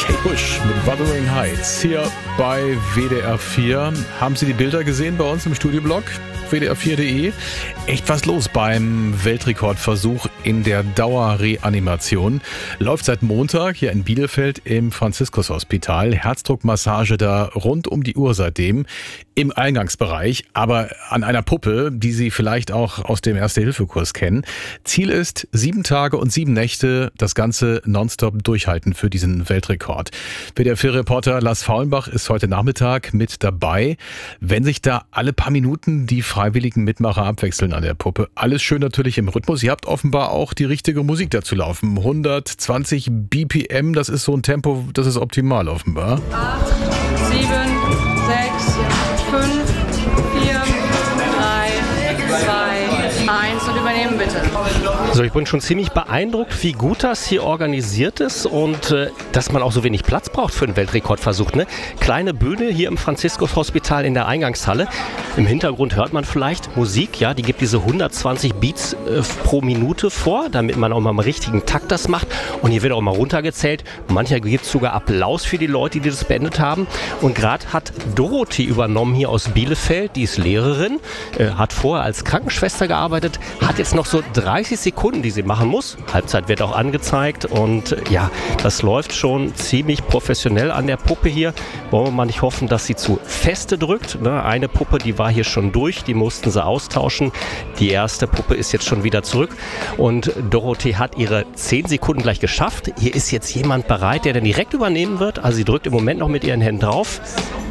Bush mit Wuthering Heights hier bei WDR 4. Haben Sie die Bilder gesehen bei uns im Studioblog? WDR4.de. Echt was los beim Weltrekordversuch in der Dauerreanimation. Läuft seit Montag hier in Bielefeld im Franziskus-Hospital. Herzdruckmassage da rund um die Uhr seitdem im Eingangsbereich, aber an einer Puppe, die Sie vielleicht auch aus dem Erste-Hilfe-Kurs kennen. Ziel ist 7 Tage und 7 Nächte das Ganze nonstop durchhalten für diesen Weltrekord. WDR4-Reporter Lars Faulenbach ist heute Nachmittag mit dabei. Wenn sich da alle paar Minuten die freiwilligen Mitmacher abwechseln an der Puppe, alles schön natürlich im Rhythmus. Ihr habt offenbar auch die richtige Musik dazu laufen. 120 BPM, das ist so ein Tempo, das ist optimal offenbar. 8, 7, 6, 5, 4, 3, 2, 1 und übernehmen bitte. Also ich bin schon ziemlich beeindruckt, wie gut das hier organisiert ist und dass man auch so wenig Platz braucht für einen Weltrekordversuch. Ne? Kleine Bühne hier im Franziskus-Hospital in der Eingangshalle. Im Hintergrund hört man vielleicht Musik, ja, die gibt diese 120 Beats pro Minute vor, damit man auch mal im richtigen Takt das macht. Und hier wird auch mal runtergezählt. Manchmal gibt es sogar Applaus für die Leute, die das beendet haben. Und gerade hat Dorothee übernommen hier aus Bielefeld, die ist Lehrerin, hat vorher als Krankenschwester gearbeitet, hat jetzt noch so 30 Sekunden, die sie machen muss. Halbzeit wird auch angezeigt und ja, das läuft schon ziemlich professionell an der Puppe hier. Wollen wir mal nicht hoffen, dass sie zu feste drückt. Ne? Eine Puppe, die war hier schon durch, die mussten sie austauschen. Die erste Puppe ist jetzt schon wieder zurück und Dorothee hat ihre 10 Sekunden gleich geschafft. Hier ist jetzt jemand bereit, der dann direkt übernehmen wird. Also sie drückt im Moment noch mit ihren Händen drauf.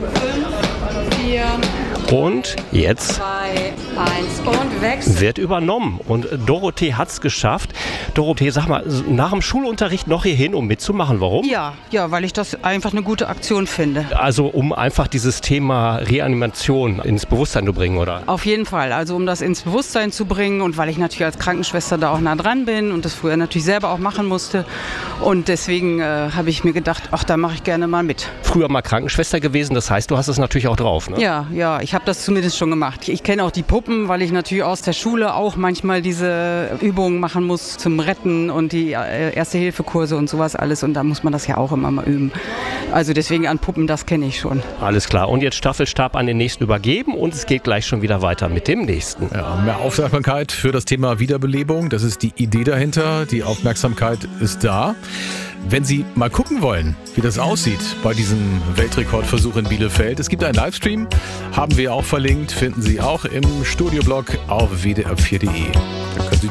5, 4, und jetzt 2, 1 und wechseln. wird übernommen. Und Dorothee hat es geschafft. Dorothee, sag mal, nach dem Schulunterricht noch hierhin, um mitzumachen. Warum? Ja, weil ich das einfach eine gute Aktion finde. Also um einfach dieses Thema Reanimation ins Bewusstsein zu bringen, oder? Auf jeden Fall, also um das ins Bewusstsein zu bringen und weil ich natürlich als Krankenschwester da auch nah dran bin und das früher natürlich selber auch machen musste. Und deswegen habe ich mir gedacht, ach, da mache ich gerne mal mit. Früher mal Krankenschwester gewesen, das heißt, du hast es natürlich auch drauf, ne? Ja, ich habe das zumindest schon gemacht. Ich kenne auch die Puppen, weil ich natürlich aus der Schule auch manchmal diese Übungen machen muss zum Retten und die Erste-Hilfe-Kurse und sowas alles. Und da muss man das ja auch immer mal üben. Also deswegen an Puppen, das kenne ich schon. Alles klar. Und jetzt Staffelstab an den nächsten übergeben und es geht gleich schon wieder weiter mit dem nächsten. Ja, mehr Aufmerksamkeit für das Thema Wiederbelebung, das ist die Idee dahinter. Die Aufmerksamkeit ist da. Wenn Sie mal gucken wollen, wie das aussieht bei diesem Weltrekordversuch in Bielefeld, es gibt einen Livestream, haben wir auch verlinkt, finden Sie auch im Studioblog auf wdr4.de. Da können Sie